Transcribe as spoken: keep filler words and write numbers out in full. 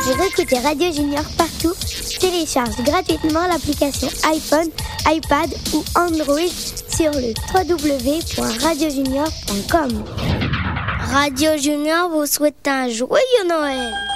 Pour écouter Radio Junior partout, télécharge gratuitement l'application iPhone, iPad ou Android sur le w w w point radio junior point com. Radio Junior vous souhaite un joyeux Noël.